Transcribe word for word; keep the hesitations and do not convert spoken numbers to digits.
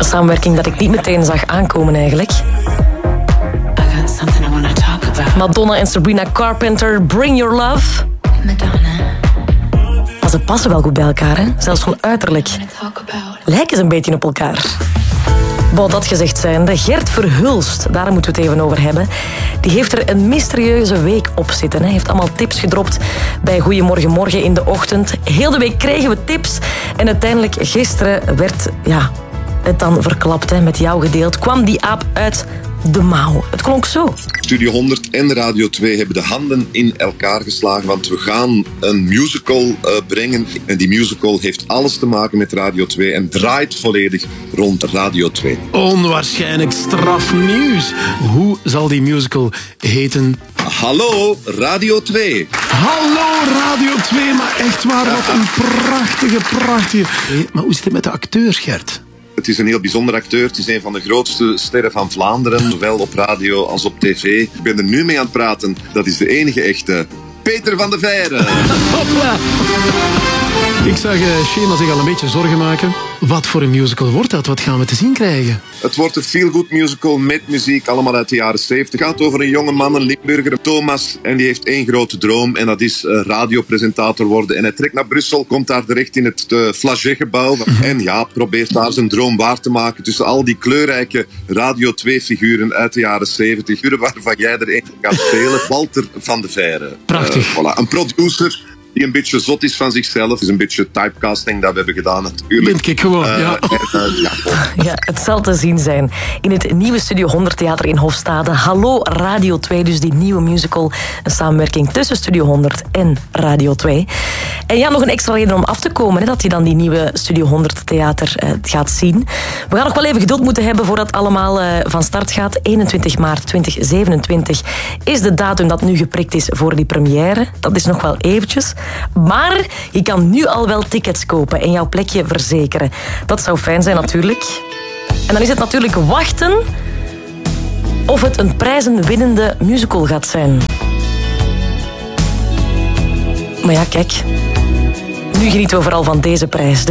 samenwerking dat ik niet meteen zag aankomen eigenlijk. Madonna en Sabrina Carpenter, Bring Your Love. Maar ze passen wel goed bij elkaar, hè? Zelfs van uiterlijk. Lijken ze een beetje op elkaar. Bon, dat gezegd zijnde, Gert Verhulst, daar moeten we het even over hebben. Die heeft er een mysterieuze week op zitten. Hij heeft allemaal tips gedropt bij Goedemorgen Morgen in de ochtend. Heel de week kregen we tips. En uiteindelijk gisteren werd ja, het dan verklapt, hè, met jou gedeeld. Kwam die aap uit de mouw. Het klonk zo. Studio honderd en Radio twee hebben de handen in elkaar geslagen, want we gaan een musical uh, brengen. En die musical heeft alles te maken met Radio twee en draait volledig rond Radio twee. Onwaarschijnlijk strafnieuws. Hoe zal die musical heten? Hallo, Radio twee. Hallo, Radio twee, maar echt waar, wat een prachtige, prachtige... Maar hoe zit het met de acteurs, Gert? Het is een heel bijzonder acteur. Het is een van de grootste sterren van Vlaanderen, zowel op radio als op tv. Ik ben er nu mee aan het praten. Dat is de enige echte Peter van de Veire. Hopla! Ik zag uh, Shema zich al een beetje zorgen maken. Wat voor een musical wordt dat? Wat gaan we te zien krijgen? Het wordt een feel-good musical met muziek, allemaal uit de jaren zeventig. Het gaat over een jonge man, een Limburger, Thomas. En die heeft één grote droom en dat is uh, radiopresentator worden. En hij trekt naar Brussel, komt daar terecht in het uh, Flagey-gebouw. Mm-hmm. En ja, probeert daar zijn droom waar te maken tussen al die kleurrijke Radio twee-figuren uit de jaren zeventig. Figuren waarvan jij er één gaat spelen. Walter van de Veire. Prachtig. Uh, voilà. Een producer die een beetje zot is van zichzelf. Het is een beetje typecasting dat we hebben gedaan natuurlijk. Vind ik gewoon, uh, ja. En, uh, ja. Ja, het zal te zien zijn in het nieuwe Studio honderd Theater in Hofstade. Hallo Radio twee, dus die nieuwe musical. Een samenwerking tussen Studio honderd en Radio twee. En ja, nog een extra reden om af te komen, hè, dat je dan die nieuwe Studio honderd Theater uh, gaat zien. We gaan nog wel even geduld moeten hebben voordat allemaal uh, van start gaat. eenentwintig maart tweeduizend zevenentwintig is de datum dat nu geprikt is voor die première. Dat is nog wel eventjes. Maar je kan nu al wel tickets kopen en jouw plekje verzekeren. Dat zou fijn zijn natuurlijk. En dan is het natuurlijk wachten of het een prijzenwinnende musical gaat zijn. Maar ja, kijk. Nu genieten we vooral van deze prijs.